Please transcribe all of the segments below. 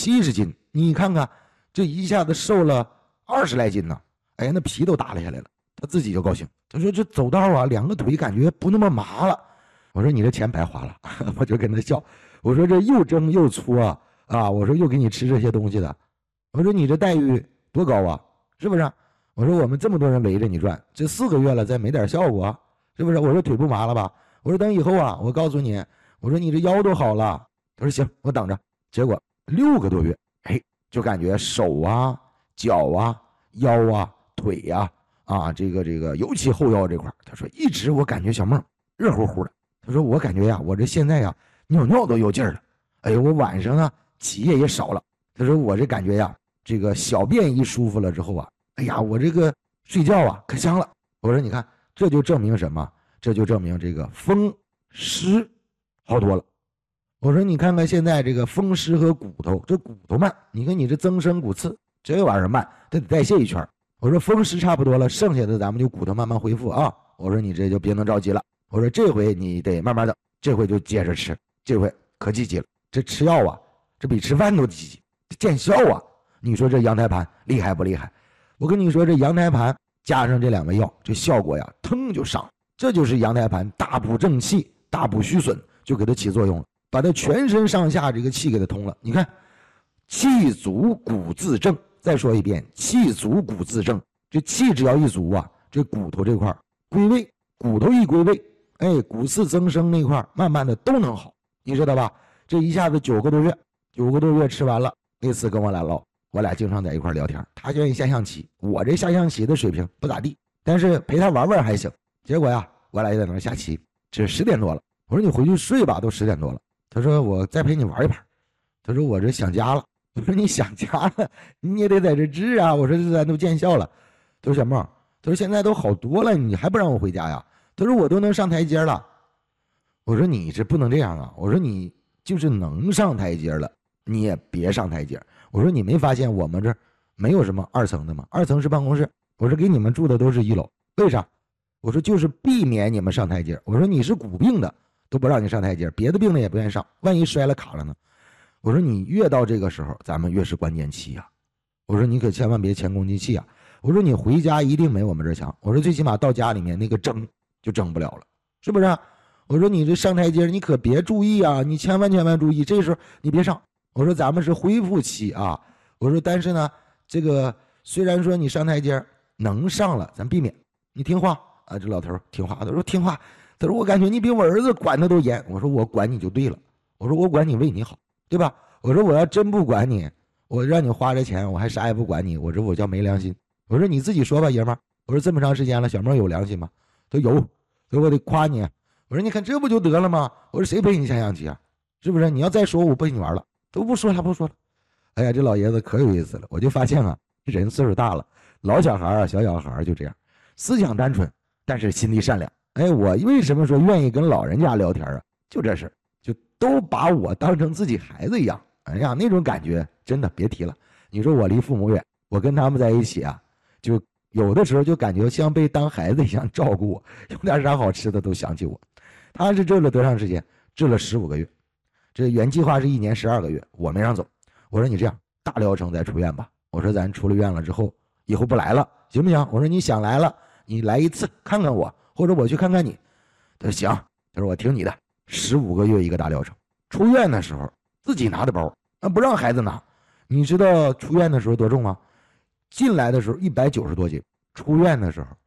70斤，你看看这一下子瘦了20来斤呢，哎，那皮都耷拉下来了。他自己就高兴，他说这走道啊2个腿感觉不那么麻了。我说你这钱白花了我就跟他笑，我说这又蒸又粗啊，我说又给你吃这些东西的，我说你这待遇多高啊，是不是？我说我们这么多人围着你转，这4个月了再没点效果，是不是？我说腿不麻了吧？我说等以后啊，我告诉你，我说你这腰都好了。他说行，我等着。结果6个多月，哎，就感觉手啊、脚啊、腰啊、腿呀这个尤其后腰这块，他说一直我感觉小梦热乎乎的。他说我感觉呀，我这现在呀尿都有劲儿了。哎呦，我晚上啊起夜也少了。他说我这感觉呀，这个小便一舒服了之后啊，哎呀，我这个睡觉啊可香了。我说你看，这就证明什么？这就证明这个风湿好多了。我说你看看现在这个风湿和骨头，这骨头慢，你看你这增生骨刺这玩意儿慢，它得代谢一圈。我说风湿差不多了，剩下的咱们就骨头慢慢恢复啊。我说你这就别能着急了，我说这回你得慢慢的，这回就接着吃，这回可积极了，这吃药啊，这比吃饭都积极，见效啊。你说这羊胎盘厉害不厉害？我跟你说这羊胎盘加上这2味药，这效果呀腾就上，这就是羊胎盘大补正气、大补虚损，就给它起作用了，把它全身上下这个气给它通了。你看，气足骨自正。再说一遍，气足骨自正，这气只要一足啊，这骨头这块归位，骨头一归位，哎，骨刺增生那块慢慢的都能好，你知道吧？这一下子9个多月吃完了。那次跟我俩唠，我俩经常在一块聊天，他愿意下象棋，我这下象棋的水平不咋地，但是陪他玩玩还行。结果呀，我俩也在那下棋，这10点多了，我说你回去睡吧，都10点多了。他说我再陪你玩一盘，他说我这想家了。我说你想家了，你也得在这治啊。我说这咱都见效了。他说小梦，他说现在都好多了，你还不让我回家呀？他说我都能上台阶了。我说你这不能这样啊。我说你就是能上台阶了，你也别上台阶。我说你没发现我们这没有什么2层的吗？2层是办公室。我说给你们住的都是1楼，为啥？我说就是避免你们上台阶。我说你是骨病的都不让你上台阶，别的病的也不愿意上，万一摔了卡了呢？我说你越到这个时候，咱们越是关键期呀。我说你可千万别前功尽弃啊。我说你回家一定没我们这强。我说最起码到家里面那个争就争不了了，是不是？我说你这上台阶你可别注意啊，你千万注意，这时候你别上。我说咱们是恢复期啊。我说但是呢，这个虽然说你上台阶能上了，咱避免。你听话啊。这老头听话，他说听话。他说我感觉你比我儿子管的都严。我说我管你就对了。我说我管你为你好，对吧？我说我要真不管你，我让你花这钱，我还啥也不管你，我叫没良心。我说你自己说吧，爷们儿。我说这么长时间了，小梦有良心吗？他有。所以我得夸你。我说你看这不就得了吗？我说谁陪你下象棋啊？是不是？你要再说我不陪你玩了。都不说了。哎呀，这老爷子可有意思了。我就发现啊，人岁数大了，老小孩啊，小小孩就这样，思想单纯，但是心地善良。哎，我为什么说愿意跟老人家聊天啊？就这事，就都把我当成自己孩子一样。哎呀，那种感觉真的别提了。你说我离父母远，我跟他们在一起啊，就有的时候就感觉像被当孩子一样照顾我，有点啥好吃的都想起我。他是治了多长时间？治了15个月。这原计划是1年12个月，我没让走。我说你这样大疗程再出院吧。我说咱出了院了之后，以后不来了，行不行？我说你想来了，你来一次看看我，或者我去看看你。他说行。他说我听你的。15个月一个大疗程。出院的时候自己拿的包，不让孩子拿。你知道出院的时候多重吗？进来的时候190多斤，出院的时候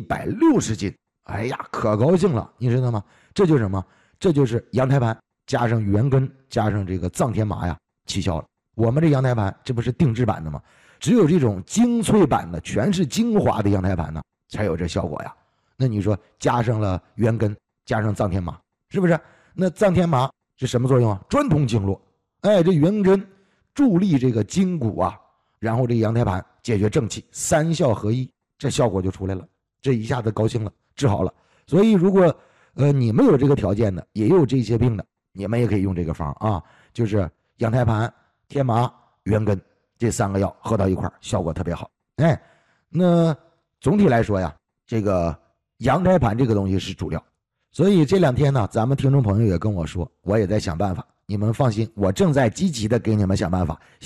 160斤。哎呀，可高兴了，你知道吗？这就是什么？这就是羊胎盘加上元根加上这个藏天麻呀，起效了。我们这羊胎盘这不是定制版的吗？只有这种精粹版的，全是精华的羊胎盘呢，才有这效果呀。那你说加上了元根，加上藏天麻，是不是？那藏天麻是什么作用啊？专通经络。哎，这元根助力这个筋骨啊，然后这羊胎盘解决正气，3效合一，这效果就出来了。这一下子高兴了，治好了。所以如果你们有这个条件的，也有这些病的，你们也可以用这个方啊，就是羊胎盘、天麻、元根这3个药合到一块，效果特别好。哎，那总体来说呀，这个羊胎盘这个东西是主料。所以这2天呢，咱们听众朋友也跟我说，我也在想办法。你们放心，我正在积极的给你们想办法。